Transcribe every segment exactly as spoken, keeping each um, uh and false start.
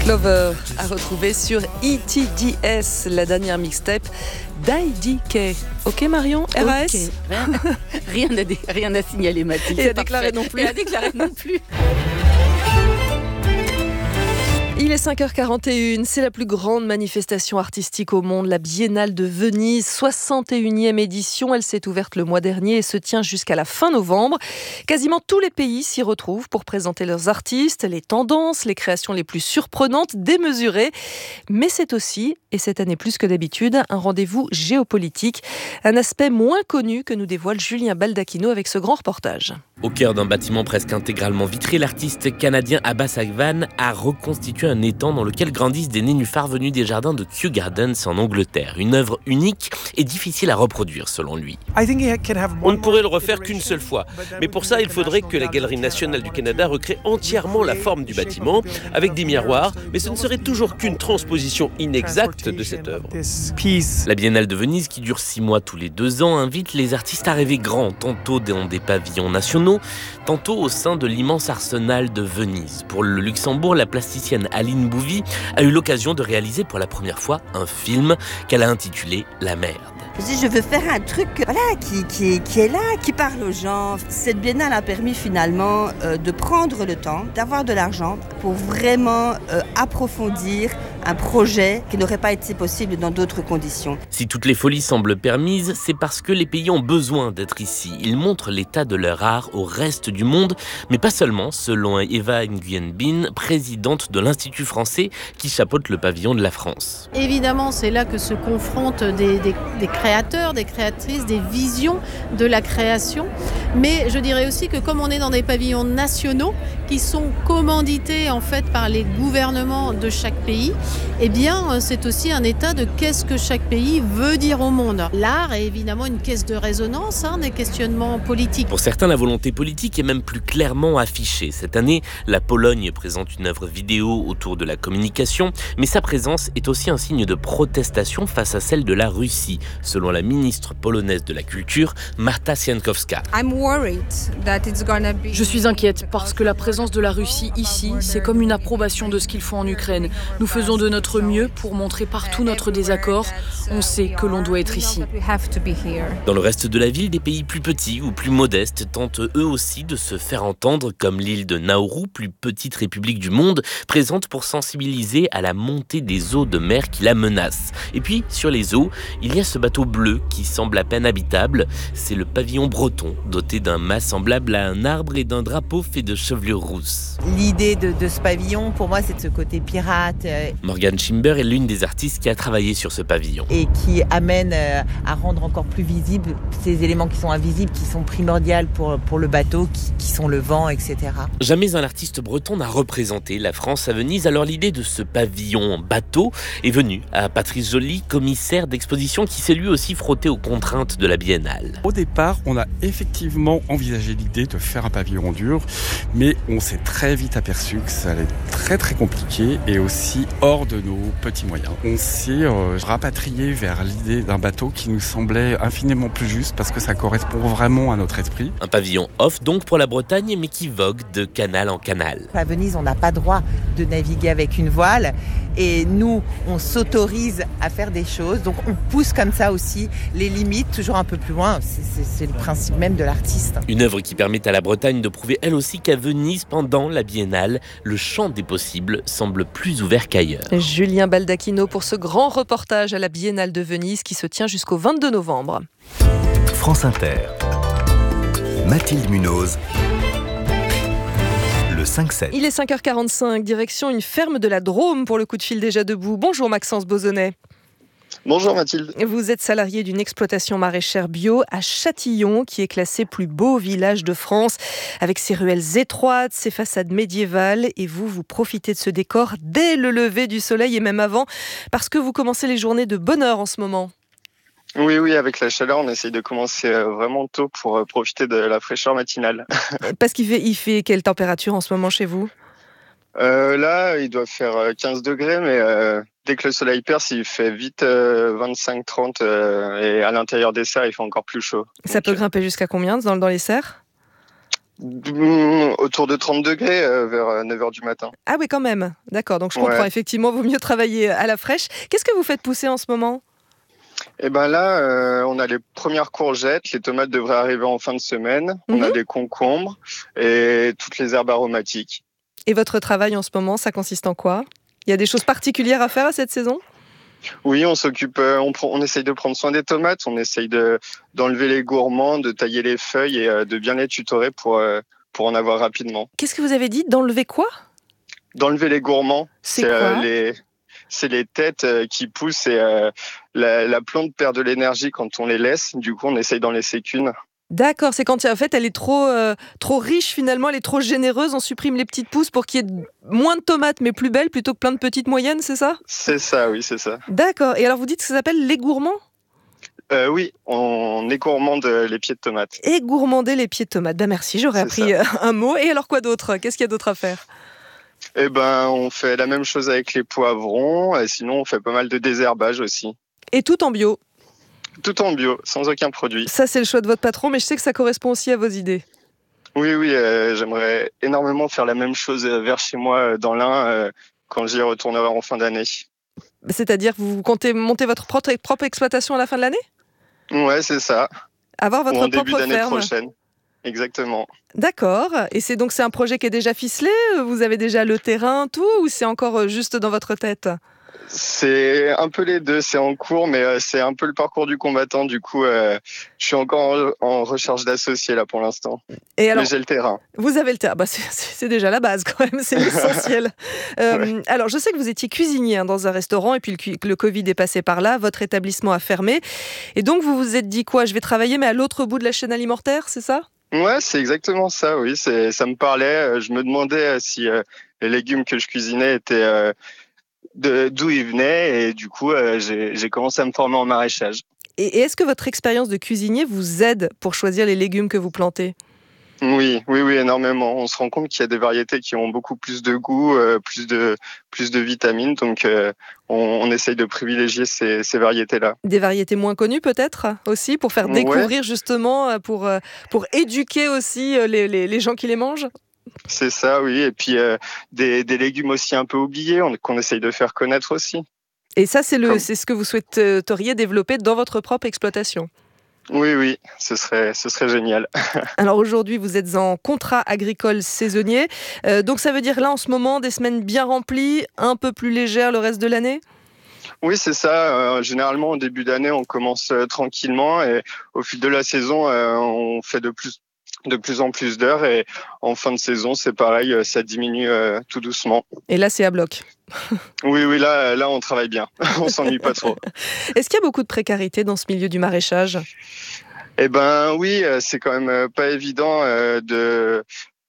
Clover à retrouver sur E T D S, la dernière mixtape d'I D K. Ok Marion, R A S okay. Rien, rien, à dé- rien à signaler Mathilde. Et à déclarer non plus. Et à déclarer non plus. Il est cinq heures quarante et une, c'est la plus grande manifestation artistique au monde, la Biennale de Venise, soixante et unième édition. Elle s'est ouverte le mois dernier et se tient jusqu'à la fin novembre. Quasiment tous les pays s'y retrouvent pour présenter leurs artistes, les tendances, les créations les plus surprenantes, démesurées. Mais c'est aussi, et cette année plus que d'habitude, un rendez-vous géopolitique, un aspect moins connu que nous dévoile Julien Baldacchino avec ce grand reportage. Au cœur d'un bâtiment presque intégralement vitré, l'artiste canadien Abbas Agvan a reconstitué un étang dans lequel grandissent des nénuphars venus des jardins de Kew Gardens en Angleterre. Une œuvre unique et difficile à reproduire selon lui. On ne pourrait le refaire qu'une seule fois. Mais pour ça, il faudrait que la Galerie nationale du Canada recrée entièrement la forme du bâtiment avec des miroirs, mais ce ne serait toujours qu'une transposition inexacte de cette œuvre. La Biennale de Venise, qui dure six mois tous les deux ans, invite les artistes à rêver grand, tantôt dans des pavillons nationaux, tantôt au sein de l'immense arsenal de Venise. Pour le Luxembourg, la plasticienne Aline Bouvy a eu l'occasion de réaliser pour la première fois un film qu'elle a intitulé La Merde. Je dis, je veux faire un truc voilà, qui, qui, qui est là, qui parle aux gens. Cette biennale a permis finalement euh, de prendre le temps, d'avoir de l'argent pour vraiment euh, approfondir un projet qui n'aurait pas été possible dans d'autres conditions. Si toutes les folies semblent permises, c'est parce que les pays ont besoin d'être ici. Ils montrent l'état de leur art au reste du monde, mais pas seulement, selon Eva Nguyen Bin, présidente de l'Institut français qui chapeaute le pavillon de la France. Évidemment, c'est là que se confrontent des, des, des créateurs, des créatrices, des visions de la création. Mais je dirais aussi que comme on est dans des pavillons nationaux qui sont commandités en fait par les gouvernements de chaque pays, eh bien c'est aussi un état de qu'est-ce que chaque pays veut dire au monde. L'art est évidemment une caisse de résonance hein, des questionnements politiques. Pour certains, la volonté politique est même plus clairement affichée. Cette année, la Pologne présente une œuvre vidéo autour de la communication, mais sa présence est aussi un signe de protestation face à celle de la Russie, selon la ministre polonaise de la Culture, Marta Siankowska. Je suis inquiète parce que la présence de la Russie ici, c'est comme une approbation de ce qu'ils font en Ukraine. Nous faisons de notre mieux pour montrer partout notre désaccord. On sait que l'on doit être ici. Dans le reste de la ville, des pays plus petits ou plus modestes tentent eux aussi de se faire entendre, comme l'île de Nauru, plus petite république du monde, présente pour sensibiliser à la montée des eaux de mer qui la menacent. Et puis, sur les eaux, il y a ce bateau bleu qui semble à peine habitable. C'est le pavillon breton, doté d'un mât semblable à un arbre et d'un drapeau fait de chevelure rousse. L'idée de, de ce pavillon, pour moi, c'est de ce côté pirate. Euh, Morgane Schimber est l'une des artistes qui a travaillé sur ce pavillon. Et qui amène euh, à rendre encore plus visibles ces éléments qui sont invisibles, qui sont primordiaux pour, pour le bateau, qui, qui sont le vent, et cetera. Jamais un artiste breton n'a représenté la France à Venise, alors l'idée de ce pavillon bateau est venue à Patrice Joly, commissaire d'exposition qui s'est lui aussi frotté aux contraintes de la Biennale. Au départ, on a effectivement envisagé l'idée de faire un pavillon dur, mais on s'est très vite aperçu que ça allait être très très compliqué et aussi hors de nos petits moyens. On s'est euh, rapatrié vers l'idée d'un bateau qui nous semblait infiniment plus juste parce que ça correspond vraiment à notre esprit. Un pavillon off donc pour la Bretagne, mais qui vogue de canal en canal. À Venise, on n'a pas droit de naviguer avec une voile et nous, on s'autorise à faire des choses. Donc on pousse comme ça aussi les limites, toujours un peu plus loin. C'est, c'est, c'est le principe même de l'artiste. Une œuvre qui permet à la Bretagne de prouver elle aussi qu'à Venise, pendant la Biennale, le champ des possibles semble plus ouvert qu'ailleurs. Julien Baldacchino pour ce grand reportage à la Biennale de Venise qui se tient jusqu'au vingt-deux novembre. France Inter. Mathilde Munoz. Le cinq sept. Il est cinq heures quarante-cinq, direction une ferme de la Drôme pour le coup de fil déjà debout. Bonjour Maxence Bozonnet. Bonjour Mathilde. Vous êtes salarié d'une exploitation maraîchère bio à Châtillon, qui est classé plus beau village de France, avec ses ruelles étroites, ses façades médiévales. Et vous, vous profitez de ce décor dès le lever du soleil et même avant, parce que vous commencez les journées de bonne heure en ce moment. Oui, oui, avec la chaleur, on essaye de commencer vraiment tôt pour profiter de la fraîcheur matinale. Parce qu'il fait, il fait quelle température en ce moment chez vous ? euh, Là, il doit faire quinze degrés, mais euh, dès que le soleil perce, il fait vite euh, vingt-cinq trente euh, et à l'intérieur des serres, il fait encore plus chaud. Ça Donc, peut grimper jusqu'à combien dans, dans les serres ? Mmh, autour de trente degrés euh, vers neuf heures du matin. Ah oui, quand même. D'accord, donc je comprends. Ouais. Effectivement, vaut mieux travailler à la fraîche. Qu'est-ce que vous faites pousser en ce moment ? Et ben là, euh, on a les premières courgettes, les tomates devraient arriver en fin de semaine, Mhm. on a des concombres et toutes les herbes aromatiques. Et votre travail en ce moment, ça consiste en quoi ? Il y a des choses particulières à faire à cette saison ? Oui, on s'occupe, euh, on, prend, on essaye de prendre soin des tomates, on essaye de, d'enlever les gourmands, de tailler les feuilles et euh, de bien les tutorer pour, euh, pour en avoir rapidement. Qu'est-ce que vous avez dit ? D'enlever quoi ? D'enlever les gourmands, C'est euh, quoi ? les, c'est les têtes euh, qui poussent et euh, la, la plante perd de l'énergie quand on les laisse. Du coup, on essaye d'en laisser qu'une. D'accord, c'est quand en fait elle est trop, euh, trop riche finalement, elle est trop généreuse, on supprime les petites pousses pour qu'il y ait moins de tomates mais plus belles plutôt que plein de petites moyennes, c'est ça ? C'est ça, oui, c'est ça. D'accord, et alors vous dites que ça s'appelle les gourmands ? Euh, oui, on égourmande les pieds de tomates. Et gourmander les pieds de tomates. Ben merci, j'aurais C'est appris ça. Un mot. Et alors quoi d'autre ? Qu'est-ce qu'il y a d'autre à faire ? Eh ben, on fait la même chose avec les poivrons. Et sinon, on fait pas mal de désherbage aussi. Et tout en bio ? Tout en bio, sans aucun produit. Ça, c'est le choix de votre patron, mais je sais que ça correspond aussi à vos idées. Oui, oui, euh, j'aimerais énormément faire la même chose vers chez moi dans l'Ain euh, quand j'y retournerai en fin d'année. C'est-à-dire que vous comptez monter votre propre, propre exploitation à la fin de l'année ? Ouais, c'est ça. Avoir votre Ou en début propre d'année ferme. prochaine. Exactement. D'accord. Et c'est donc c'est un projet qui est déjà ficelé ? Vous avez déjà le terrain, tout ? Ou c'est encore juste dans votre tête ? C'est un peu les deux, c'est en cours, mais euh, c'est un peu le parcours du combattant. Du coup, euh, je suis encore en, en recherche d'associés là pour l'instant. Et alors, mais j'ai le terrain. Vous avez le terrain. Bah, c'est, c'est déjà la base quand même, c'est l'essentiel. euh, ouais. Alors, je sais que vous étiez cuisinier hein, dans un restaurant et puis le, le Covid est passé par là. Votre établissement a fermé. Et donc, vous vous êtes dit quoi ? Je vais travailler, mais à l'autre bout de la chaîne alimentaire, c'est ça ? Ouais, c'est exactement ça, oui. C'est, ça me parlait. Je me demandais si euh, les légumes que je cuisinais étaient... Euh, De, d'où il venait et du coup euh, j'ai, j'ai commencé à me former en maraîchage. Et, et est-ce que votre expérience de cuisinier vous aide pour choisir les légumes que vous plantez ? Oui, oui, oui, énormément. On se rend compte qu'il y a des variétés qui ont beaucoup plus de goût, euh, plus de plus de vitamines, donc euh, on, on essaye de privilégier ces, ces variétés-là. Des variétés moins connues peut-être aussi pour faire découvrir ouais. justement pour pour éduquer aussi les, les les gens qui les mangent. C'est ça, oui. Et puis euh, des, des légumes aussi un peu oubliés, on, qu'on essaye de faire connaître aussi. Et ça, c'est, le, Comme... c'est ce que vous souhaiteriez développer dans votre propre exploitation ? Oui, oui, ce serait, ce serait génial. Alors aujourd'hui, vous êtes en contrat agricole saisonnier. Euh, donc ça veut dire là, en ce moment, des semaines bien remplies, un peu plus légères le reste de l'année ? Oui, c'est ça. Euh, généralement, au début d'année, on commence euh, tranquillement et au fil de la saison, euh, on fait de plus de plus en plus d'heures et en fin de saison, c'est pareil, ça diminue euh, tout doucement. Et là, c'est à bloc. Oui, oui, là, là, on travaille bien. On s'ennuie pas trop. Est-ce qu'il y a beaucoup de précarité dans ce milieu du maraîchage ? Eh ben, oui, c'est quand même pas évident euh, de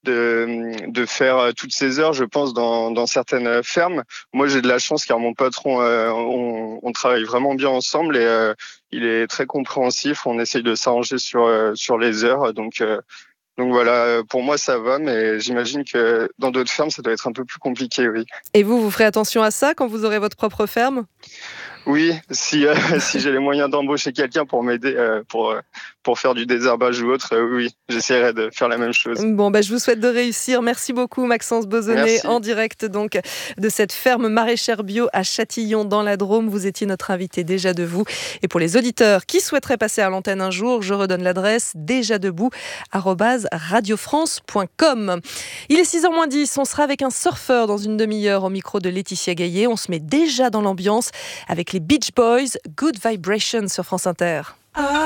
de de faire toutes ces heures, je pense, dans dans certaines fermes. Moi, j'ai de la chance car mon patron, euh, on, on travaille vraiment bien ensemble et euh, il est très compréhensif. On essaye de s'arranger sur euh, sur les heures, donc euh, donc voilà. Pour moi, ça va, mais j'imagine que dans d'autres fermes, ça doit être un peu plus compliqué, oui. Et vous, vous ferez attention à ça quand vous aurez votre propre ferme ? Oui, si euh, si j'ai les moyens d'embaucher quelqu'un pour m'aider euh, pour euh, pour faire du désherbage ou autre, euh, oui, j'essaierai de faire la même chose. Bon, bah, je vous souhaite de réussir. Merci beaucoup, Maxence Bozonnet, Merci. En direct donc de cette ferme maraîchère bio à Châtillon dans la Drôme. Vous étiez notre invité Déjà Debout. Et pour les auditeurs qui souhaiteraient passer à l'antenne un jour, je redonne l'adresse déjà debout arobase radio france point com. Il est six heures moins dix. On sera avec un surfeur dans une demi-heure au micro de Laetitia Gaillet. On se met déjà dans l'ambiance avec les Beach Boys, Good Vibration sur France Inter. Ah.